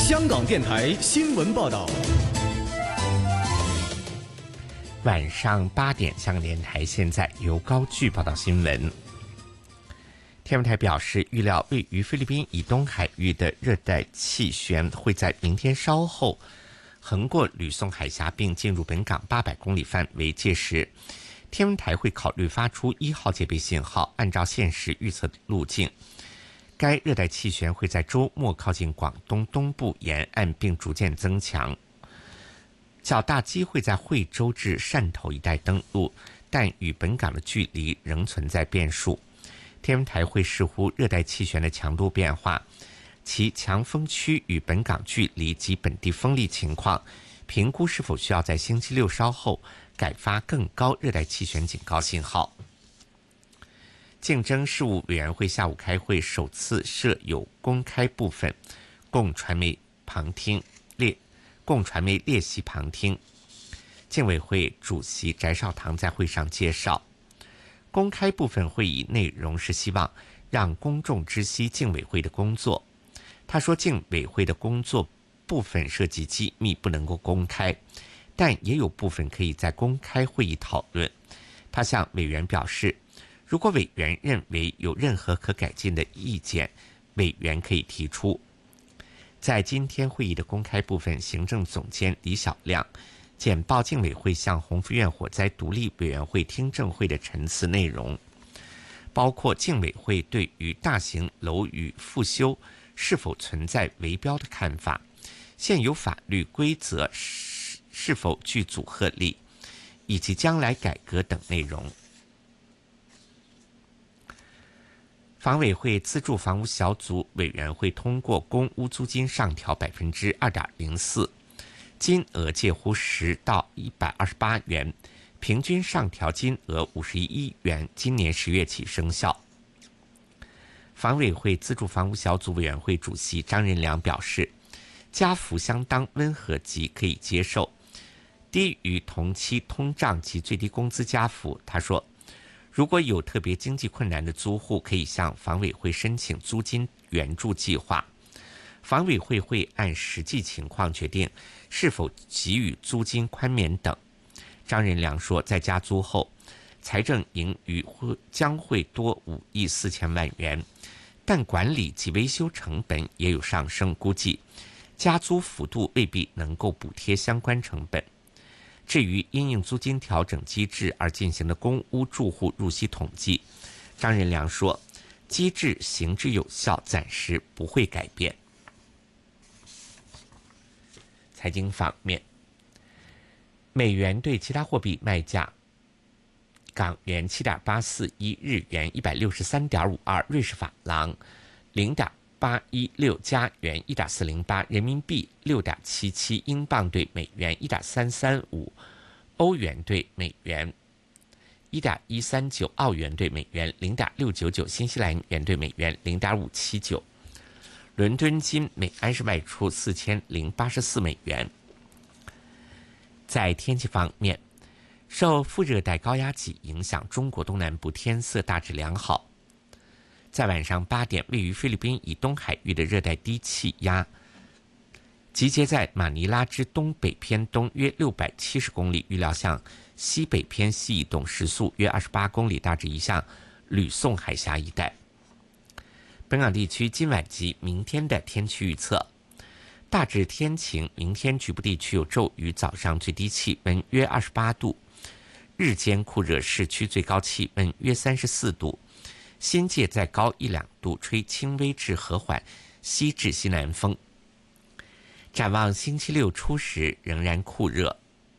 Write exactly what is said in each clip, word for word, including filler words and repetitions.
香港电台新闻报道。 晚上八点，香港电台现在由高炬报道新闻。天文台表示，预料位于菲律宾以东海域的热带气旋会在明天稍后横过吕宋海峡，并进入本港八百公里范围。届时，天文台会考虑发出一号戒备信号。按照现时预测的路径，该热带气旋会在周末靠近广东东部沿岸，并逐渐增强。较大机会在惠州至汕头一带登陆，但与本港的距离仍存在变数。天文台会视乎热带气旋的强度变化、其强风区与本港距离及本地风力情况，评估是否需要在星期六稍后改发更高热带气旋警告信号。竞争事务委员会下午开会，首次设有公开部分，供传媒旁听列供传媒列席旁听。竞委会主席翟绍唐在会上介绍，公开部分会议内容是希望让公众知悉竞委会的工作。他说，竞委会的工作部分涉及机密，不能够公开，但也有部分可以在公开会议讨论。他向委员表示，如果委员认为有任何可改进的意见，委员可以提出。在今天会议的公开部分，行政总监李小亮简报竞委会向鸿福苑火灾独立委员会听证会的陈词内容，包括竞委会对于大型楼宇复修是否存在围标的看法，现有法律规则是否具阻吓力，以及将来改革等内容。房委会资助房屋小组委员会通过公屋租金上调百分之二点零四，金额介乎十到一百二十八元，平均上调金额五十一亿元，今年十月起生效。房委会资助房屋小组委员会主席张仁良表示，加幅相当温和及可以接受，低于同期通胀及最低工资加幅。他说，如果有特别经济困难的租户，可以向房委会申请租金援助计划，房委会会按实际情况决定是否给予租金宽免等。张仁良说，在加租后，财政盈余会将会多五亿四千万元，但管理及维修成本也有上升，估计加租幅度未必能够补贴相关成本。至于因应租金调整机制而进行的公屋住户入息统计，张仁良说，机制行之有效，暂时不会改变。财经方面，美元对其他货币卖价：港元七点八四一，日元一百六十三点五二，瑞士法郎零点八一六，加元一点四零八，人民币六点七七，英镑对美元一点三三五，欧元对美元一点一三九，澳元对美元零点六九九，新西兰元对美元零点五七九。伦敦金每安士卖出四千零八十四美元。在天气方面，受副热带高压脊影响，中国东南部天色大致良好。在晚上八点，位于菲律宾以东海域的热带低气压集结在马尼拉之东北偏东约六百七十公里，预料向西北偏西移动，时速约二十八公里，大致移向吕宋海峡一带。本港地区今晚及明天的天气预测：大致天晴，明天局部地区有骤雨，早上最低气温约二十八度，日间酷热，市区最高气温约三十四度，新界再高一两度，吹轻微至和缓西至西南风。展望星期六初时仍然酷热，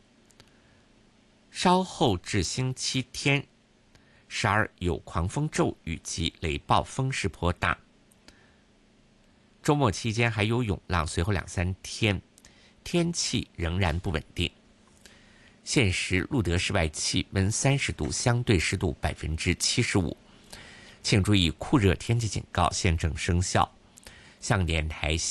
稍后至星期天时而有狂风骤雨及雷暴，风势颇大。周末期间还有涌浪，随后两三天天气仍然不稳定。现时路德室外气温三十度，相对湿度百分之七十五。请注意，酷热天气警告现正生效。向电台